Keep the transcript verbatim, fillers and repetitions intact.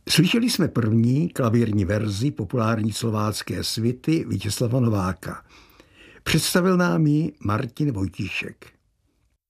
Slyšeli jsme první klavírní verzi populární slovácké svity Vítězslava Nováka. Představil nám ji Martin Vojtíšek.